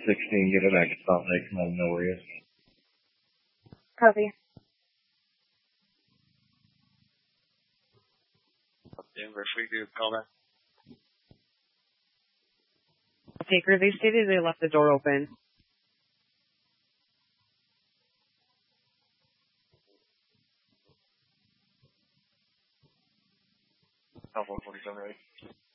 16, get it back to Salt Lake, come out of nowhere yet. Copy. Denver, Fleet View, call back. Taker, they stated they left the door open. Alpha 147, ready.